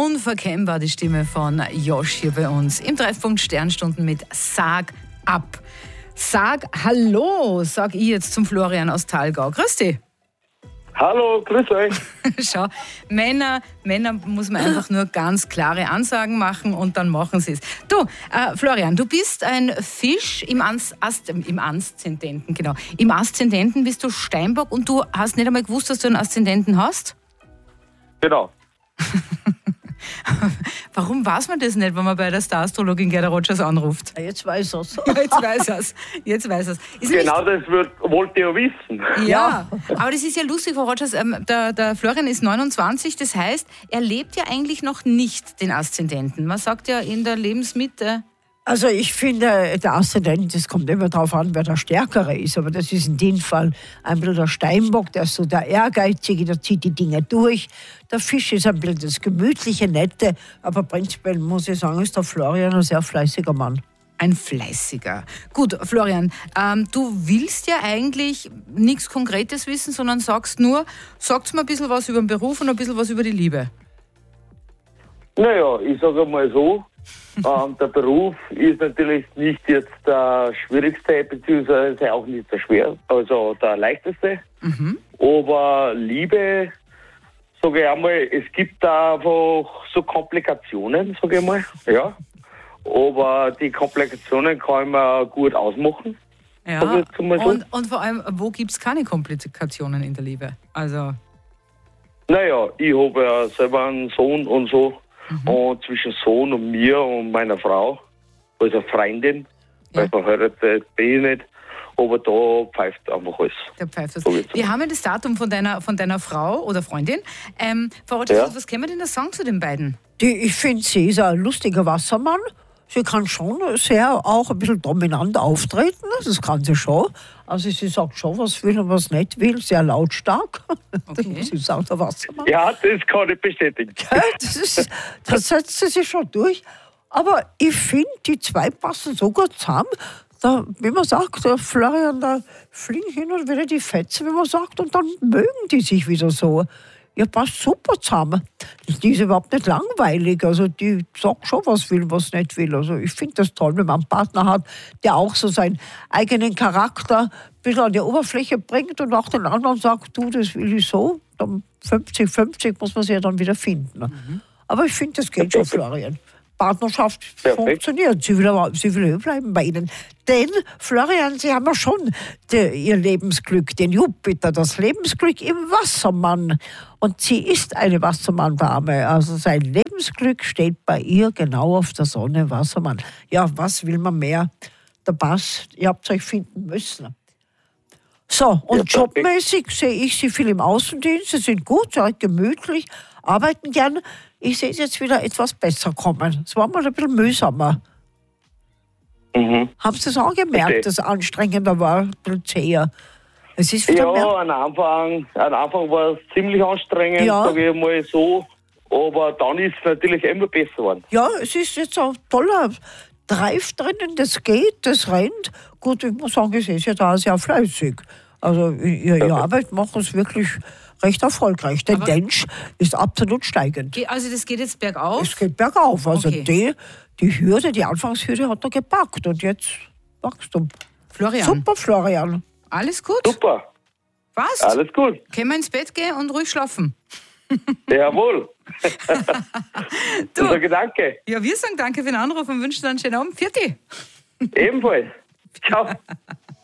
Unverkennbar die Stimme von Josh hier bei uns im Treffpunkt Sternstunden mit Sag ab. Sag Hallo, sag ich jetzt zum Florian aus Thalgau. Grüß dich. Hallo, grüß euch. Schau, Männer muss man einfach nur ganz klare Ansagen machen und dann machen sie es. Du, Florian, du bist ein Fisch im Aszendenten, genau. Im Aszendenten bist du Steinbock und du hast nicht einmal gewusst, dass du einen Aszendenten hast? Genau. Warum weiß man das nicht, wenn man bei der Star-Astrologin Gerda Rogers anruft? Jetzt weiß er's. Jetzt weiß er's. Genau das wollt ihr ja wissen. Ja, aber das ist ja lustig, Frau Rogers. Der Florian ist 29, das heißt, er lebt ja eigentlich noch nicht den Aszendenten. Man sagt ja in der Lebensmitte. Also ich finde, der Aszendent, das kommt immer darauf an, wer der Stärkere ist. Aber das ist in dem Fall ein bisschen der Steinbock, der ist so der Ehrgeizige, der zieht die Dinge durch. Der Fisch ist ein bisschen das Gemütliche, Nette. Aber prinzipiell muss ich sagen, ist der Florian ein sehr fleißiger Mann. Ein fleißiger. Gut, Florian, du willst ja eigentlich nichts Konkretes wissen, sondern sagst mir ein bisschen was über den Beruf und ein bisschen was über die Liebe. Naja, ich sage mal so, der Beruf ist natürlich nicht jetzt der schwierigste, beziehungsweise auch nicht der schwer, also der leichteste. Mhm. Aber Liebe, sage ich einmal, es gibt da einfach so Komplikationen, sage ich mal, ja. Aber die Komplikationen kann man gut ausmachen. Ja, und vor allem, wo gibt es keine Komplikationen in der Liebe? Also. Naja, ich habe ja selber einen Sohn und so. Mhm. Und zwischen Sohn und mir und meiner Frau, also Freundin, weil verheiratet bin ich nicht, aber da pfeift einfach alles. Da pfeift das. Wir haben ja das Datum von deiner Frau oder Freundin. Frau Rogers, was können wir denn da sagen zu den beiden? Ich finde, sie ist ein lustiger Wassermann. Sie kann schon sehr auch ein bisschen dominant auftreten, das kann sie schon. Also sie sagt schon, was will und was nicht will, sehr lautstark. Okay. Sie sagt der Wassermann. Ja, das kann ich bestätigen. Das setzt sie sich schon durch. Aber ich finde, die zwei passen so gut zusammen. Da, wie man sagt, der Florian, da fliegen hin und wieder die Fetzen, wie man sagt, und dann mögen die sich wieder so. Ja, passt super zusammen. Die ist überhaupt nicht langweilig. Also die sagt schon, was will, was nicht will. Also ich finde das toll, wenn man einen Partner hat, der auch so seinen eigenen Charakter ein bisschen an die Oberfläche bringt und auch den anderen sagt, du, das will ich so. Dann 50-50 muss man sich ja dann wieder finden. Mhm. Aber ich finde, das geht schon, Florian. Partnerschaft funktioniert. Sie will bleiben bei Ihnen. Denn, Florian, Sie haben ja schon Ihr Lebensglück, den Jupiter, das Lebensglück im Wassermann. Und sie ist eine Wassermann-Dame. Also sein Lebensglück steht bei ihr genau auf der Sonne Wassermann. Ja, was will man mehr? Der Pass, ihr habt euch finden müssen. So, und jobmäßig sehe ich Sie viel im Außendienst. Sie sind gut, sehr gemütlich, arbeiten gern. Ich sehe es jetzt wieder etwas besser kommen. Es war mal ein bisschen mühsamer. Mhm. Haben Sie es auch gemerkt, dass es anstrengender war, ein bisschen zäher? Es ist wieder am Anfang war es ziemlich anstrengend, sage ich mal so. Aber dann ist es natürlich immer besser geworden. Ja, es ist jetzt ein toller Drive drinnen, das geht, das rennt. Gut, ich muss sagen, ich sehe es ja da sehr fleißig. Also Ihre Arbeit macht es wirklich recht erfolgreich. Tendenz ist absolut steigend. Also das geht jetzt bergauf? Es geht bergauf. Also die Hürde, die Anfangshürde hat er gepackt und jetzt Wachstum. Florian. Super, Florian. Alles gut? Super. Was? Alles gut. Können wir ins Bett gehen und ruhig schlafen? Jawohl. Unser Gedanke. Ja, wir sagen danke für den Anruf und wünschen dir einen schönen Abend. Vierte. Ebenfalls. Ciao.